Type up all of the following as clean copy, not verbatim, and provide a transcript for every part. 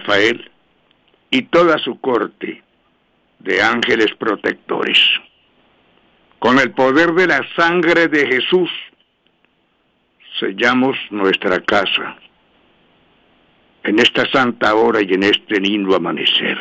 Rafael y toda su corte de ángeles protectores. Con el poder de la sangre de Jesús, sellamos nuestra casa en esta santa hora y en este lindo amanecer.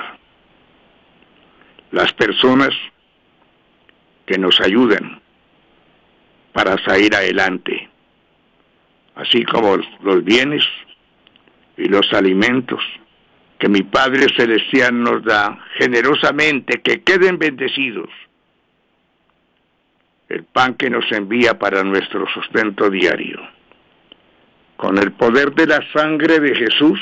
Las personas que nos ayudan para salir adelante, así como los bienes y los alimentos que mi Padre Celestial nos da generosamente, que queden bendecidos. El pan que nos envía para nuestro sustento diario. Con el poder de la sangre de Jesús,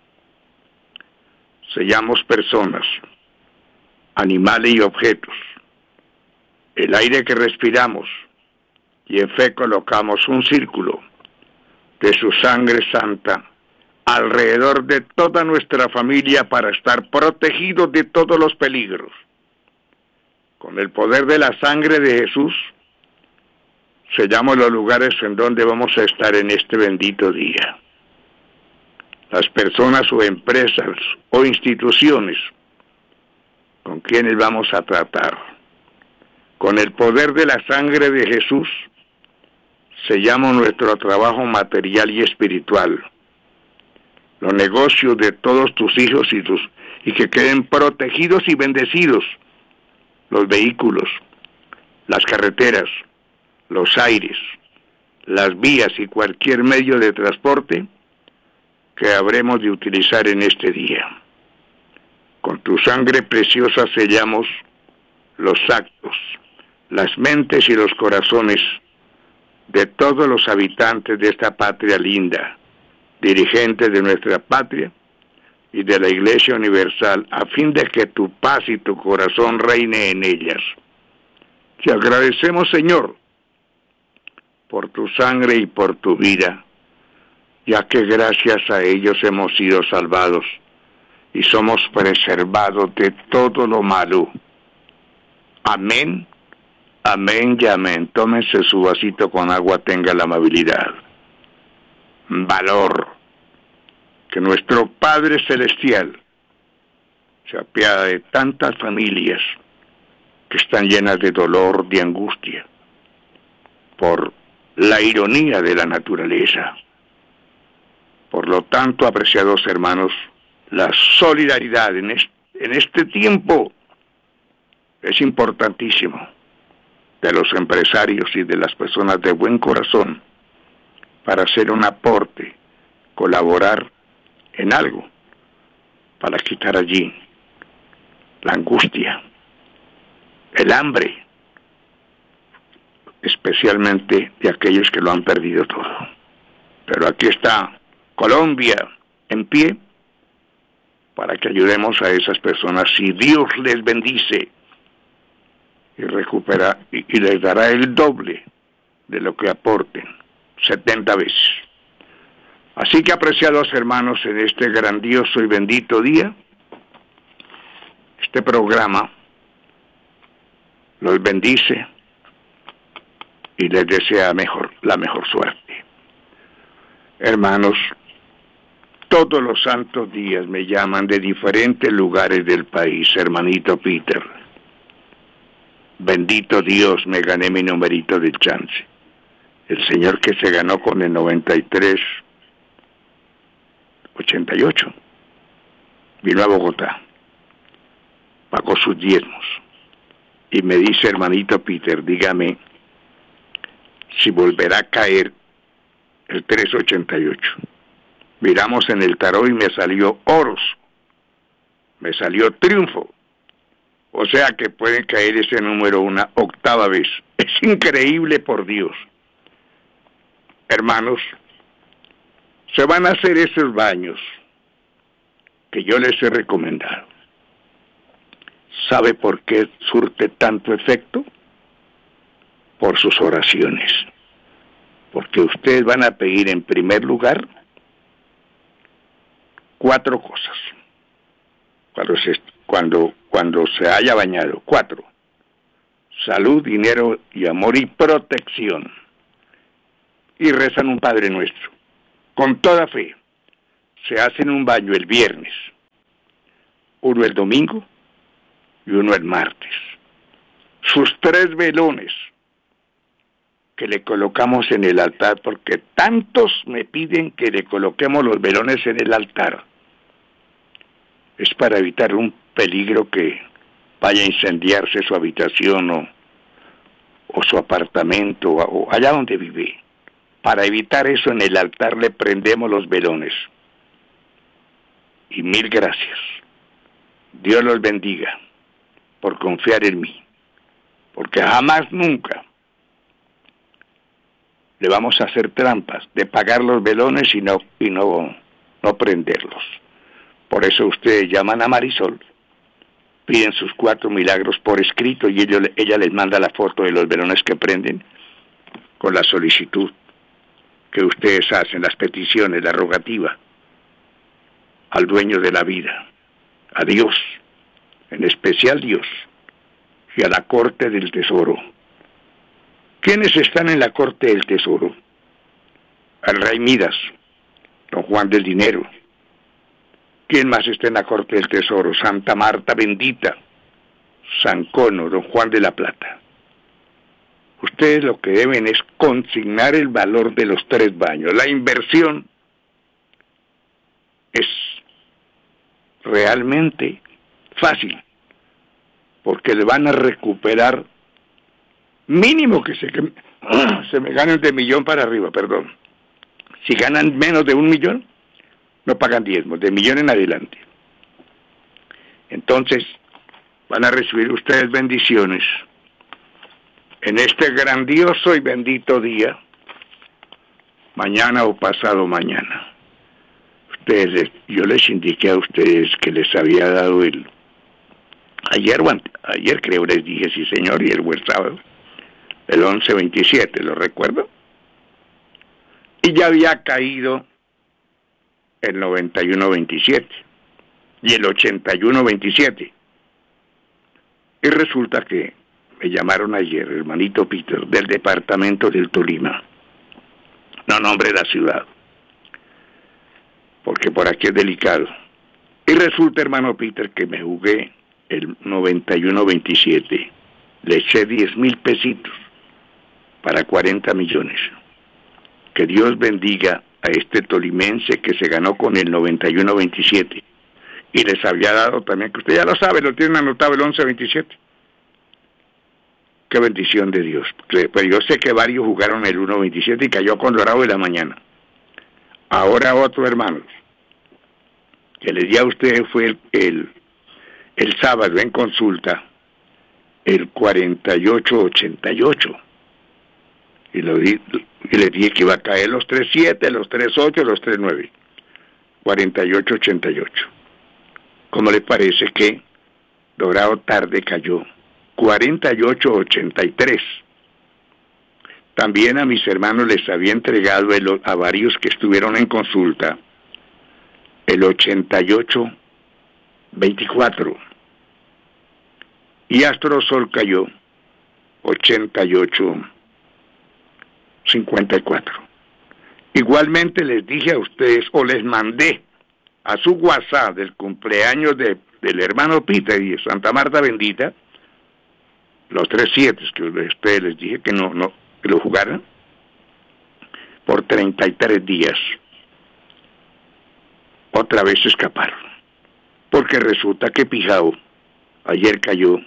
sellamos personas, animales y objetos, el aire que respiramos, y en fe colocamos un círculo de su sangre santa alrededor de toda nuestra familia para estar protegidos de todos los peligros. Con el poder de la sangre de Jesús, sellamos los lugares en donde vamos a estar en este bendito día. Las personas o empresas o instituciones con quienes vamos a tratar. Con el poder de la sangre de Jesús, sellamos nuestro trabajo material y espiritual, los negocios de todos tus hijos y que queden protegidos y bendecidos los vehículos, las carreteras, los aires, las vías y cualquier medio de transporte que habremos de utilizar en este día. Con tu sangre preciosa sellamos los actos, las mentes y los corazones de todos los habitantes de esta patria linda, dirigentes de nuestra patria y de la Iglesia Universal, a fin de que tu paz y tu corazón reine en ellas. Te agradecemos, Señor, por tu sangre y por tu vida, ya que gracias a ellos hemos sido salvados y somos preservados de todo lo malo. Amén, amén y amén. Tómense su vasito con agua, tenga la amabilidad. Valor. Que nuestro Padre Celestial se apiade de tantas familias que están llenas de dolor, de angustia, por la ironía de la naturaleza. Por lo tanto, apreciados hermanos, la solidaridad en este tiempo es importantísimo, de los empresarios y de las personas de buen corazón, para hacer un aporte, colaborar en algo, para quitar allí la angustia, el hambre, especialmente de aquellos que lo han perdido todo. Pero aquí está Colombia en pie para que ayudemos a esas personas. Si Dios les bendice y recupera y les dará el doble de lo que aporten, 70 veces. Así que, apreciados hermanos, en este grandioso y bendito día, este programa los bendice y les desea la mejor suerte. Hermanos, todos los santos días me llaman de diferentes lugares del país, hermanito Peter. Bendito Dios, me gané mi numerito de chance. El señor que se ganó con el 93-88 vino a Bogotá, pagó sus diezmos y me dice, hermanito Peter, dígame si volverá a caer el 388. Miramos en el tarot y me salió oros, me salió triunfo, o sea que puede caer ese número una octava vez. Es increíble, por Dios. Hermanos, se van a hacer esos baños que yo les he recomendado. ¿Sabe por qué surte tanto efecto? Por sus oraciones. Porque ustedes van a pedir en primer lugar 4 cosas. Cuando se haya bañado, 4. Salud, dinero y amor y protección. Y rezan un Padre Nuestro. Con toda fe. Se hacen un baño el viernes. uno el domingo y uno el martes. Sus 3 velones que le colocamos en el altar, porque tantos me piden que le coloquemos los velones en el altar, es para evitar un peligro que vaya a incendiarse su habitación o su apartamento o allá donde vive. Para evitar eso, en el altar le prendemos los velones. Y 1000 gracias. Dios los bendiga por confiar en mí, porque jamás, nunca le vamos a hacer trampas de pagar los velones y no prenderlos. Por eso ustedes llaman a Marisol, piden sus 4 milagros por escrito y ella les manda la foto de los velones que prenden con la solicitud que ustedes hacen, las peticiones, la rogativa al dueño de la vida, a Dios, en especial Dios, y a la corte del tesoro. ¿Quiénes están en la corte del tesoro? El rey Midas, don Juan del Dinero. ¿Quién más está en la corte del tesoro? Santa Marta bendita, San Cono, don Juan de la Plata. Ustedes lo que deben es consignar el valor de los 3 baños. La inversión es realmente fácil, porque le van a recuperar mínimo que se me ganen de 1.000.000 para arriba, perdón. Si ganan menos de 1.000.000, no pagan diezmos, de 1.000.000 en adelante. Entonces, van a recibir ustedes bendiciones en este grandioso y bendito día, mañana o pasado mañana. Yo les indiqué a ustedes que les había dado ayer creo les dije, sí señor, y el sábado, el 11-27, ¿lo recuerdo? Y ya había caído el 91-27 y el 81-27. Y resulta que me llamaron ayer, hermanito Peter, del departamento del Tolima. No nombre la ciudad, porque por aquí es delicado. Y resulta, hermano Peter, que me jugué el 91-27. Le eché 10,000 pesitos para 40 millones. Que Dios bendiga a este tolimense que se ganó con el 91-27. Y les había dado también, que usted ya lo sabe, lo tienen anotado, el 11-27. Qué bendición de Dios. Pero yo sé que varios jugaron el 1-27 y cayó con Dorado de la mañana. Ahora otro, hermanos, que les di a ustedes fue el sábado en consulta, el 48-88. Y les dije que iba a caer los 3-7, los 3-8, los 3-9. 48-88. ¿Cómo les parece que Dorado tarde cayó? 48-83. También a mis hermanos les había entregado a varios que estuvieron en consulta el 88-24. Y Astrosol cayó 88-54. Igualmente les dije a ustedes, o les mandé a su WhatsApp del cumpleaños del hermano Peter y de Santa Marta bendita, los 3-7 que ustedes les dije que que lo jugaran por 33 días. Otra vez se escaparon, porque resulta que Pijao ayer cayó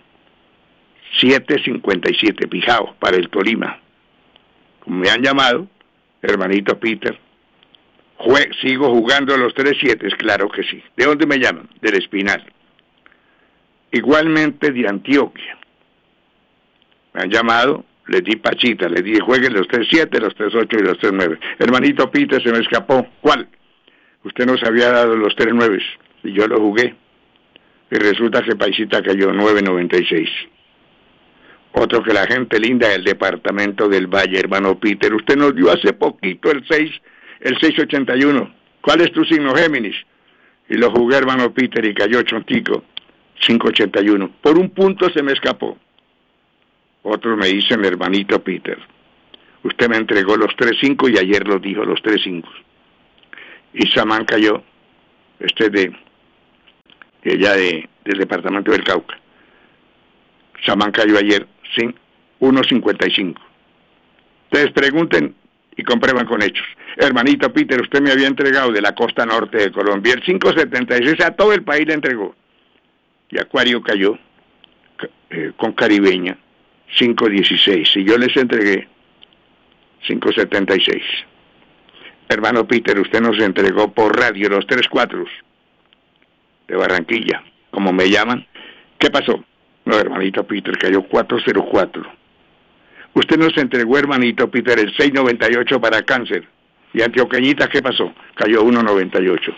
7.57, Pijao, para el Tolima. Como me han llamado, hermanito Peter, sigo jugando los 3-7, claro que sí. ¿De dónde me llaman? Del Espinal. Igualmente de Antioquia. Me han llamado, les di pachita, les dije jueguen los 3-7, los 3-8 y los 3-9. Hermanito Peter, se me escapó. ¿Cuál? Usted nos había dado los 3-9 y yo lo jugué. Y resulta que paisita cayó 9.96. Otro que la gente linda del departamento del Valle, hermano Peter. Usted nos dio hace poquito el 6.81. ¿Cuál es tu signo, Géminis? Y lo jugué, hermano Peter, y cayó chontico, 5.81. Por un punto se me escapó. Otros me dicen, hermanito Peter, usted me entregó los 3-5 y ayer los dijo los 3-5. Y Samán cayó, del departamento del Cauca. Samán cayó ayer 1.55. Ustedes pregunten y comprueban con hechos. Hermanito Peter, usted me había entregado de la costa norte de Colombia el 5.76, a todo el país le entregó. Y Acuario cayó con Caribeña 5.16 y yo les entregué 5.76. Hermano Peter, usted nos entregó por radio los 3-4 de Barranquilla, como me llaman. ¿Qué pasó? No, hermanito Peter, cayó 4.04. Usted nos entregó, hermanito Peter, el 6.98 para Cáncer. Y Antioqueñita, ¿qué pasó? Cayó 1.98.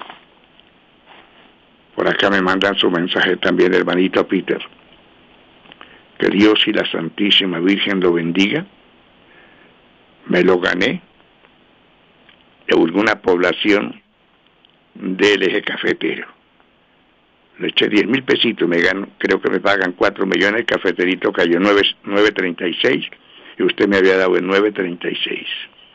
Por acá me mandan su mensaje también, hermanito Peter. Que Dios y la Santísima Virgen lo bendiga. Me lo gané de alguna población del eje cafetero. Le eché 10,000 pesitos, me gano, creo que me pagan 4 millones, el cafeterito cayó 9.36 y usted me había dado el 9.36.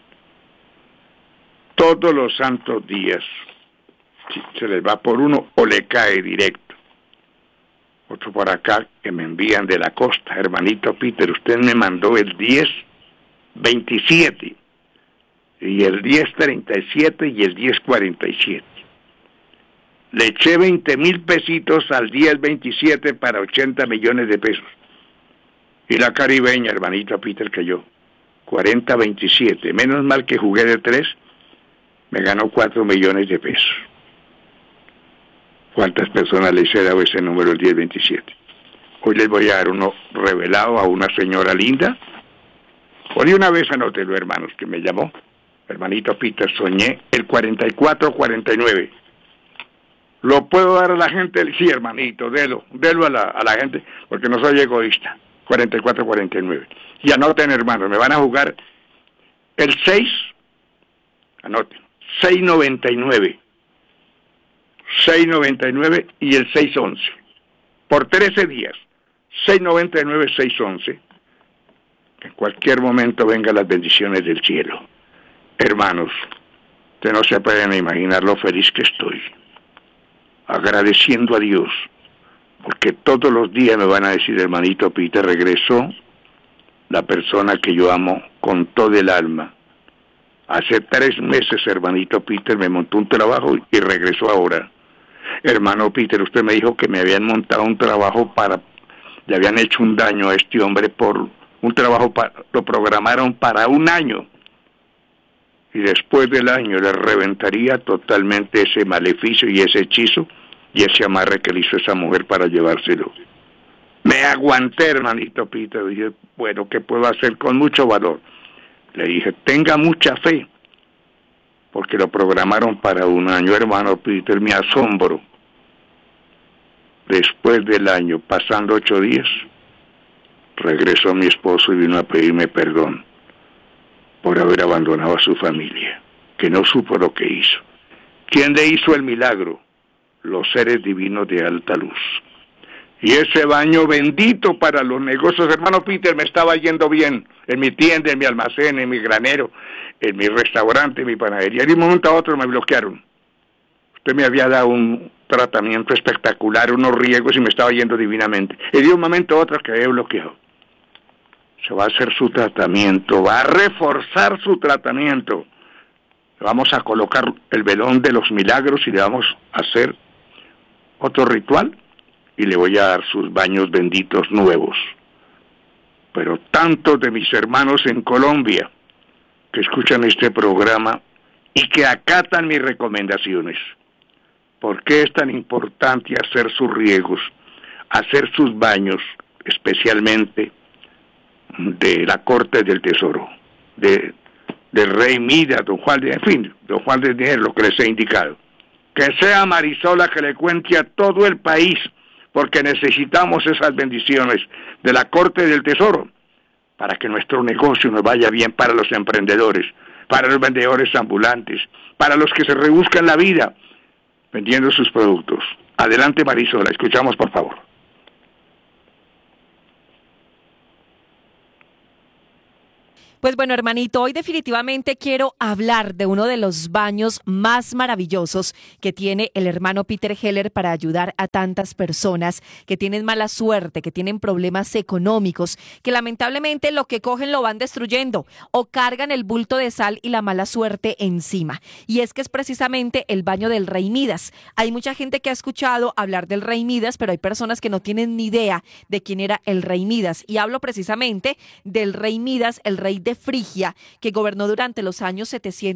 Todos los santos días se les va por uno o le cae directo. Otro por acá que me envían de la costa, hermanito Peter, usted me mandó el 10.27 y el 10.37 y el 10.47. Le eché 20,000 pesitos al 10.27 para 80 millones de pesos. Y la caribeña, hermanito Peter, cayó 40.27. Menos mal que jugué de 3, me ganó 4 millones de pesos. ¿Cuántas personas les he dado ese número, el 10.27? Hoy les voy a dar uno revelado a una señora linda. Hoy una vez anótelo, hermanos, que me llamó. Hermanito Peter, soñé el 44-49. ¿Lo puedo dar a la gente? Sí, hermanito, delo a la gente, porque no soy egoísta. 44-49. Y anoten, hermanos, me van a jugar el 6, anoten, 6.99. 6.99 y el 6.11. Por 13 días. 6.99, 6.11. Que en cualquier momento vengan las bendiciones del cielo. Hermanos, ustedes no se pueden imaginar lo feliz que estoy. Agradeciendo a Dios, porque todos los días me van a decir, hermanito Peter, regresó la persona que yo amo con todo el alma. Hace 3 meses, hermanito Peter, me montó un trabajo y regresó ahora. Hermano Peter, usted me dijo que me habían montado un trabajo le habían hecho un daño a este hombre por un trabajo, lo programaron para 1 año. Y después del año le reventaría totalmente ese maleficio y ese hechizo y ese amarre que le hizo esa mujer para llevárselo. Me aguanté, hermanito Peter. Dije, bueno, ¿qué puedo hacer? Con mucho valor. Le dije, tenga mucha fe, porque lo programaron para 1 año, hermano Peter. Me asombro. Después del año, pasando 8 días, regresó mi esposo y vino a pedirme perdón por haber abandonado a su familia, que no supo lo que hizo. ¿Quién le hizo el milagro? Los seres divinos de alta luz. Y ese baño bendito para los negocios, hermano Peter, me estaba yendo bien en mi tienda, en mi almacén, en mi granero, en mi restaurante, en mi panadería. De un momento a otro me bloquearon. Usted me había dado un tratamiento espectacular, unos riegos y me estaba yendo divinamente. Y de un momento a otro quedé bloqueado. Se va a hacer su tratamiento, va a reforzar su tratamiento. Le vamos a colocar el velón de los milagros y le vamos a hacer otro ritual y le voy a dar sus baños benditos nuevos. Pero tantos de mis hermanos en Colombia que escuchan este programa y que acatan mis recomendaciones. ¿Por qué es tan importante hacer sus riegos, hacer sus baños, especialmente de la Corte del Tesoro, del Rey Midas, don Juan de Dinero, lo que les he indicado? Que sea Marisola que le cuente a todo el país, porque necesitamos esas bendiciones de la Corte del Tesoro, para que nuestro negocio nos vaya bien, para los emprendedores, para los vendedores ambulantes, para los que se rebuscan la vida vendiendo sus productos. Adelante, Marisola, escuchamos por favor. Pues bueno, hermanito, hoy definitivamente quiero hablar de uno de los baños más maravillosos que tiene el hermano Peter Heller para ayudar a tantas personas que tienen mala suerte, que tienen problemas económicos, que lamentablemente lo que cogen lo van destruyendo o cargan el bulto de sal y la mala suerte encima. Y es que es precisamente el baño del rey Midas. Hay mucha gente que ha escuchado hablar del rey Midas, pero hay personas que no tienen ni idea de quién era el rey Midas. Y hablo precisamente del rey Midas, el rey de Frigia, que gobernó durante los años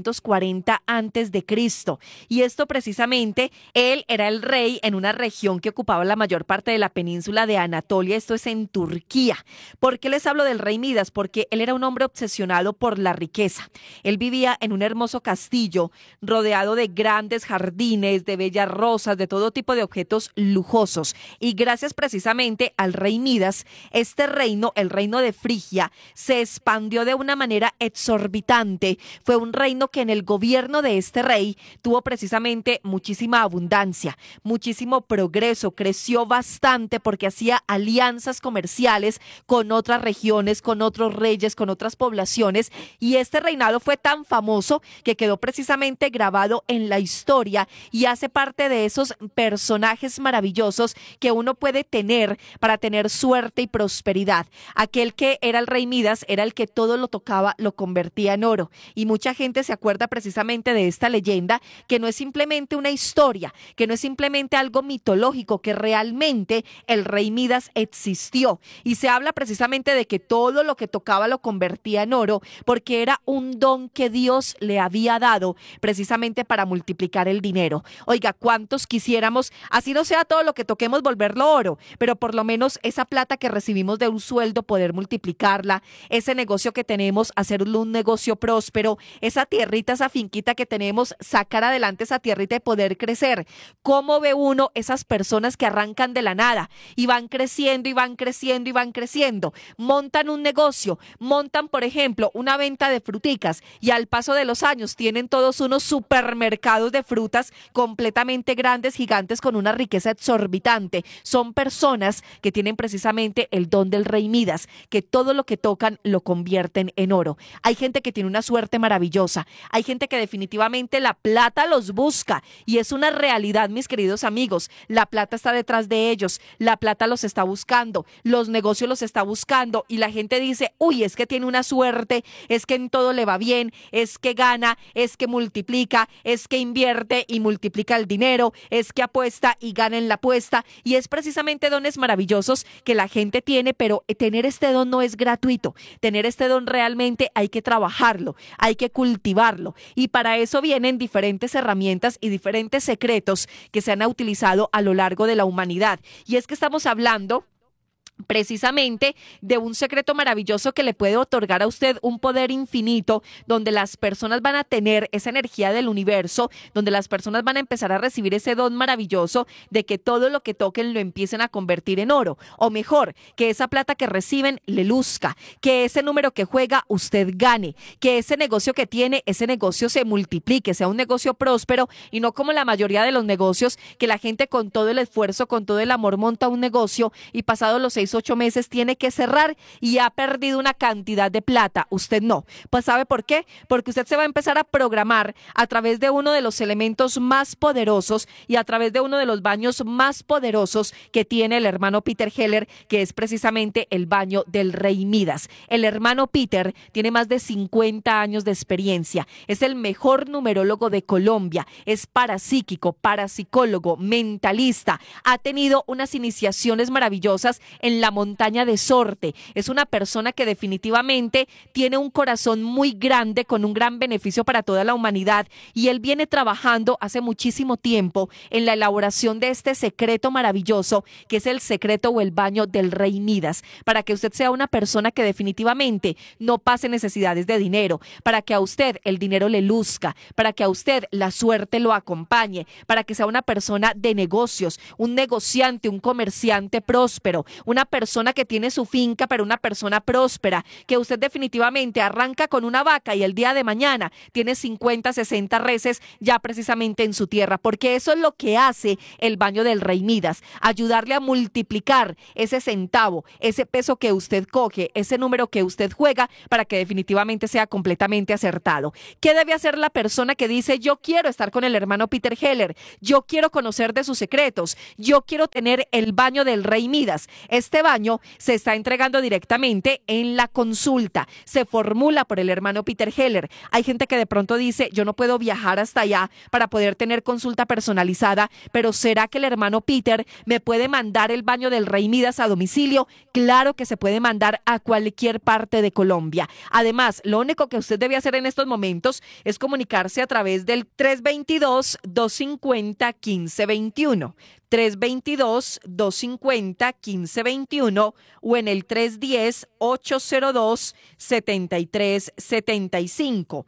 740 antes de Cristo. Y esto precisamente, él era el rey en una región que ocupaba la mayor parte de la península de Anatolia, esto es en Turquía. ¿Por qué les hablo del rey Midas? Porque él era un hombre obsesionado por la riqueza. Él vivía en un hermoso castillo rodeado de grandes jardines, de bellas rosas, de todo tipo de objetos lujosos. Y gracias precisamente al rey Midas, este reino, el reino de Frigia, se expandió de una manera exorbitante. Fue un reino que en el gobierno de este rey tuvo precisamente muchísima abundancia, muchísimo progreso, creció bastante porque hacía alianzas comerciales con otras regiones, con otros reyes, con otras poblaciones, y este reinado fue tan famoso que quedó precisamente grabado en la historia y hace parte de esos personajes maravillosos que uno puede tener para tener suerte y prosperidad. Aquel que era el rey Midas era el que todo lo tocaba, lo convertía en oro. Y mucha gente se acuerda precisamente de esta leyenda, que no es simplemente una historia, que no es simplemente algo mitológico, que realmente el rey Midas existió. Y se habla precisamente de que todo lo que tocaba lo convertía en oro, porque era un don que Dios le había dado precisamente para multiplicar el dinero. Oiga, ¿cuántos quisiéramos, así no sea todo lo que toquemos, volverlo oro, pero por lo menos esa plata que recibimos de un sueldo, poder multiplicarla, ese negocio que tenemos, hacerlo un negocio próspero, esa tierrita, esa finquita que tenemos, sacar adelante esa tierrita y poder crecer? ¿Cómo ve uno esas personas que arrancan de la nada y van creciendo y van creciendo y van creciendo? Montan un negocio, montan, por ejemplo, una venta de fruticas y al paso de los años tienen todos unos supermercados de frutas completamente grandes, gigantes, con una riqueza exorbitante. Son personas que tienen precisamente el don del rey Midas, que todo lo que tocan lo convierten en oro. Hay gente que tiene una suerte maravillosa, hay gente que definitivamente la plata los busca y es una realidad, mis queridos amigos. La plata está detrás de ellos, la plata los está buscando, los negocios los está buscando y la gente dice, uy, es que tiene una suerte, es que en todo le va bien, es que gana, es que multiplica, es que invierte y multiplica el dinero, es que apuesta y gana en la apuesta, y es precisamente dones maravillosos que la gente tiene, pero tener este don no es gratuito. Tener este don realmente hay que trabajarlo, hay que cultivarlo, y para eso vienen diferentes herramientas y diferentes secretos que se han utilizado a lo largo de la humanidad. Y es que estamos hablando precisamente de un secreto maravilloso que le puede otorgar a usted un poder infinito, donde las personas van a tener esa energía del universo, donde las personas van a empezar a recibir ese don maravilloso de que todo lo que toquen lo empiecen a convertir en oro, o mejor, que esa plata que reciben le luzca, que ese número que juega usted gane, que ese negocio que tiene, ese negocio se multiplique, sea un negocio próspero y no como la mayoría de los negocios que la gente con todo el esfuerzo, con todo el amor monta un negocio y pasados los 6-8 meses tiene que cerrar y ha perdido una cantidad de plata. Usted no. Pues ¿sabe por qué? Porque usted se va a empezar a programar a través de uno de los elementos más poderosos y a través de uno de los baños más poderosos que tiene el hermano Peter Heller, que es precisamente el baño del rey Midas. El hermano Peter tiene más de 50 años de experiencia. Es el mejor numerólogo de Colombia. Es parapsíquico, parapsicólogo, mentalista. Ha tenido unas iniciaciones maravillosas en la montaña de Sorte. Es una persona que definitivamente tiene un corazón muy grande, con un gran beneficio para toda la humanidad, y él viene trabajando hace muchísimo tiempo en la elaboración de este secreto maravilloso, que es el secreto o el baño del rey Midas, para que usted sea una persona que definitivamente no pase necesidades de dinero, para que a usted el dinero le luzca, para que a usted la suerte lo acompañe, para que sea una persona de negocios, un negociante, un comerciante próspero, una persona que tiene su finca, pero una persona próspera, que usted definitivamente arranca con una vaca y el día de mañana tiene 50, 60 reses ya precisamente en su tierra, porque eso es lo que hace el baño del Rey Midas, ayudarle a multiplicar ese centavo, ese peso que usted coge, ese número que usted juega para que definitivamente sea completamente acertado. ¿Qué debe hacer la persona que dice yo quiero estar con el hermano Peter Heller, yo quiero conocer de sus secretos, yo quiero tener el baño del Rey Midas? Este baño se está entregando directamente en la consulta, se formula por el hermano Peter Heller. Hay gente que de pronto dice yo no puedo viajar hasta allá para poder tener consulta personalizada, pero ¿será que el hermano Peter me puede mandar el baño del Rey Midas a domicilio? Claro que se puede mandar a cualquier parte de Colombia. Además, lo único que usted debe hacer en estos momentos es comunicarse a través del 322-250-1521. 322-250-1521 o en el 310-802-7375.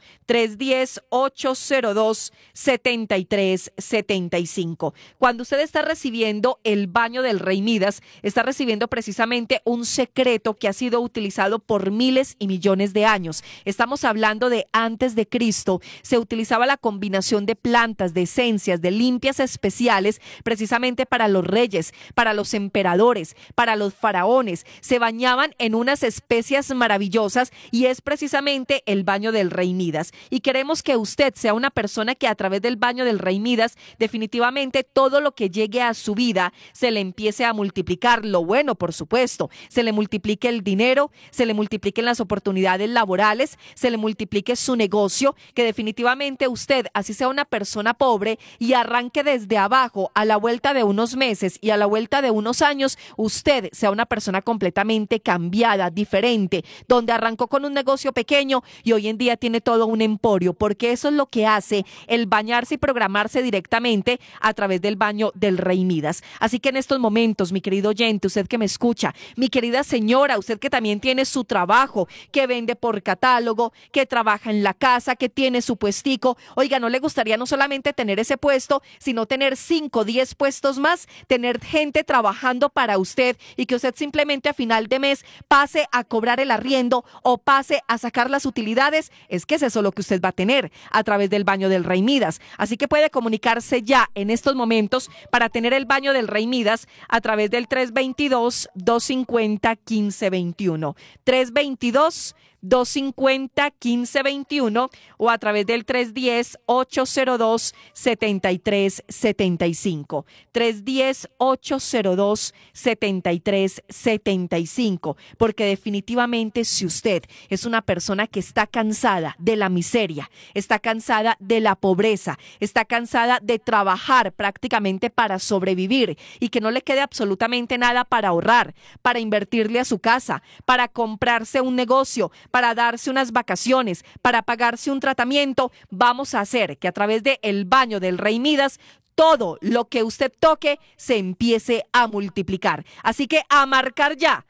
310-802-7375. Cuando usted está recibiendo el baño del Rey Midas, está recibiendo precisamente un secreto que ha sido utilizado por miles y millones de años. Estamos hablando de antes de Cristo. Se utilizaba la combinación de plantas, de esencias, de limpias especiales, precisamente para los reyes, para los emperadores, para los faraones. Se bañaban en unas especias maravillosas y es precisamente el baño del Rey Midas. Y queremos que usted sea una persona que a través del baño del Rey Midas, definitivamente todo lo que llegue a su vida se le empiece a multiplicar. Lo bueno, por supuesto, se le multiplique el dinero, se le multipliquen las oportunidades laborales, se le multiplique su negocio, que definitivamente usted, así sea una persona pobre y arranque desde abajo a la vuelta de unos meses y a la vuelta de unos años, usted sea una persona completamente cambiada, diferente, donde arrancó con un negocio pequeño y hoy en día tiene todo un emporio, porque eso es lo que hace el bañarse y programarse directamente a través del baño del Rey Midas. Así que en estos momentos, mi querido oyente, usted que me escucha, mi querida señora, usted que también tiene su trabajo, que vende por catálogo, que trabaja en la casa, que tiene su puestico, oiga, ¿no le gustaría no solamente tener ese puesto, sino tener 5, 10 puestos más, tener gente trabajando para usted y que usted simplemente a final de mes pase a cobrar el arriendo o pase a sacar las utilidades? Es que es eso lo que usted va a tener a través del baño del Rey Midas. Así que puede comunicarse ya en estos momentos para tener el baño del Rey Midas a través del 322-250-1521. 322-250-1521 o a través del 310-802-7375. 310-802-7375. Porque definitivamente si usted es una persona que está cansada de la miseria, está cansada de la pobreza, está cansada de trabajar prácticamente para sobrevivir y que no le quede absolutamente nada para ahorrar, para invertirle a su casa, para comprarse un negocio, para darse unas vacaciones, para pagarse un tratamiento, vamos a hacer que a través del baño del Rey Midas todo lo que usted toque se empiece a multiplicar. Así que a marcar ya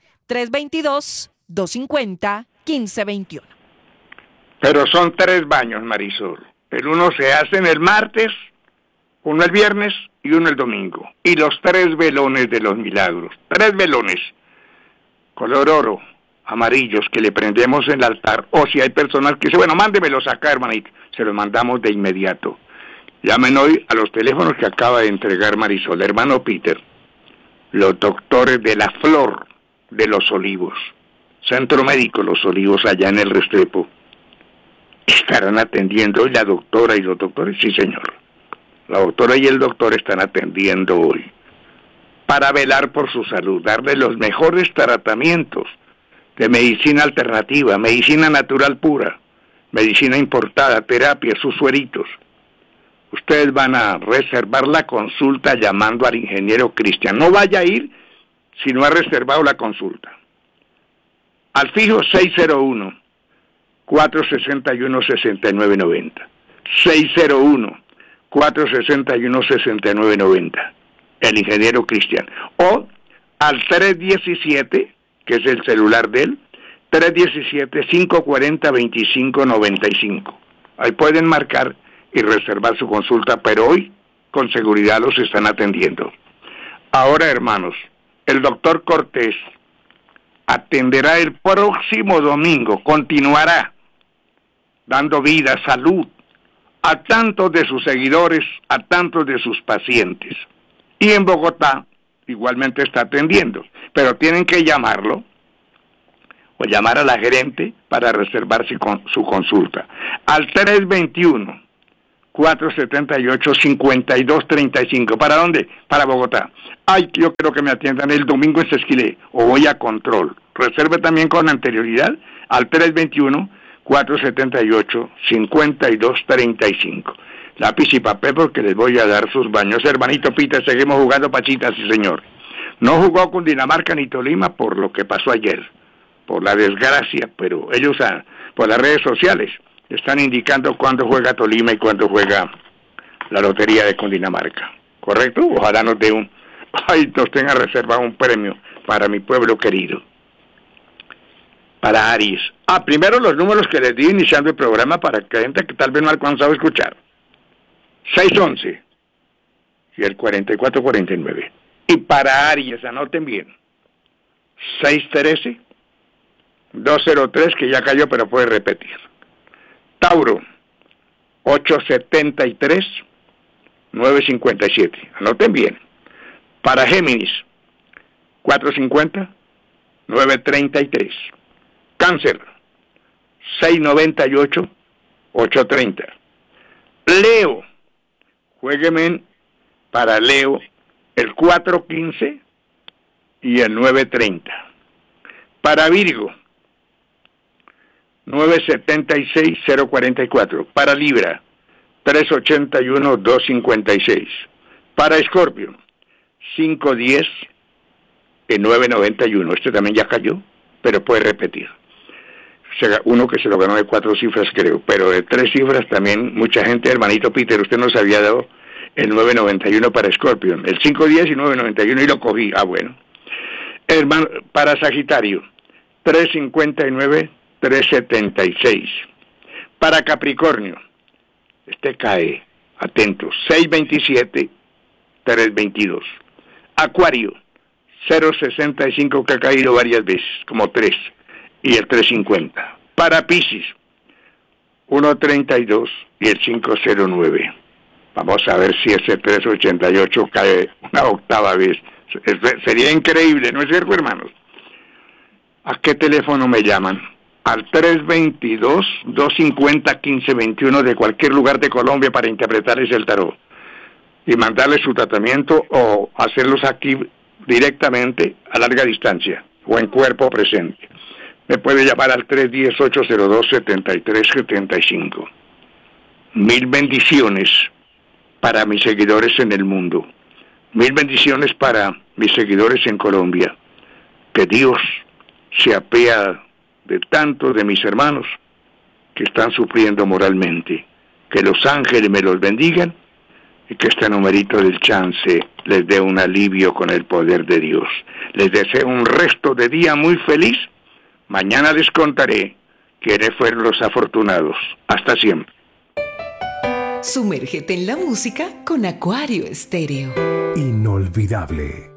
322-250-1521. Pero son 3 baños, Marisol. El uno se hace en el martes, uno el viernes y uno el domingo. Y los 3 velones de los milagros. 3 velones, color oro, amarillos, que le prendemos en el altar. O si hay personas que dicen, bueno, mándemelos acá, hermanito. Se los mandamos de inmediato. Llamen hoy a los teléfonos que acaba de entregar Marisol. Hermano Peter, los doctores de la Flor de los Olivos, Centro Médico Los Olivos, allá en el Restrepo, estarán atendiendo hoy la doctora y los doctores. Sí, señor. La doctora y el doctor están atendiendo hoy para velar por su salud, darle los mejores tratamientos de medicina alternativa, medicina natural pura, medicina importada, terapia, sus sueritos. Ustedes van a reservar la consulta llamando al ingeniero Cristian. No vaya a ir si no ha reservado la consulta. Al fijo 601-461-6990. 601-461-6990. El ingeniero Cristian. O al 317, que es el celular de él, 317-540-2595. Ahí pueden marcar y reservar su consulta, pero hoy con seguridad los están atendiendo. Ahora, hermanos, el doctor Cortés atenderá el próximo domingo, continuará dando vida, salud a tantos de sus seguidores, a tantos de sus pacientes. Y en Bogotá igualmente está atendiendo, pero tienen que llamarlo o llamar a la gerente para reservarse su consulta al 321-478-5235. ¿Para dónde? Para Bogotá. Ay, yo quiero que me atiendan el domingo en Sesquilé o voy a control. Reserve también con anterioridad al 321-478-5235. Lápiz y papel porque les voy a dar sus baños. Hermanito Peter, seguimos jugando pachitas, sí señor. No jugó con Dinamarca ni Tolima por lo que pasó ayer, por la desgracia, pero ellos por las redes sociales están indicando cuándo juega Tolima y cuándo juega la lotería de Cundinamarca. ¿Correcto? Ojalá nos tenga reservado un premio para mi pueblo querido. Para Aries. Primero los números que les di iniciando el programa para que gente que tal vez no ha alcanzado a escuchar. 611 y el 4449. Y para Aries, anoten bien. 613 203, que ya cayó, pero puede repetir. Tauro, 873 957. Anoten bien. Para Géminis, 450 933. Cáncer, 698 830. Leo, juegueme para Leo el 415 y el 930. Para Virgo, 976-044. Para Libra, 381-256. Para Escorpio, 510 y 991. Este también ya cayó, pero puede repetir. Uno que se lo ganó de 4 cifras, creo, pero de 3 cifras también mucha gente. Hermanito Peter, usted nos había dado el 991 para Escorpio, el 510 y 991 y lo cogí. Bueno. Para Sagitario, 359 376. Para Capricornio, este cae, atentos, 627 322. Acuario, 065, que ha caído varias veces, como 3, y el 350. Para Piscis, 132 y el 509. Vamos a ver si ese 388 cae una octava vez. Sería increíble, ¿no es cierto, hermanos? ¿A qué teléfono me llaman? Al 322-250-1521 de cualquier lugar de Colombia para interpretarles el tarot y mandarles su tratamiento o hacerlos aquí directamente a larga distancia o en cuerpo presente. Me puede llamar al 310-802-7375. Mil bendiciones para mis seguidores en el mundo. Mil bendiciones para mis seguidores en Colombia. Que Dios se apea de tantos de mis hermanos que están sufriendo moralmente. Que los ángeles me los bendigan y que este numerito del chance les dé un alivio con el poder de Dios. Les deseo un resto de día muy feliz. Mañana les contaré quiénes fueron los afortunados. Hasta siempre. Sumérgete en la música con Acuario Estéreo. Inolvidable.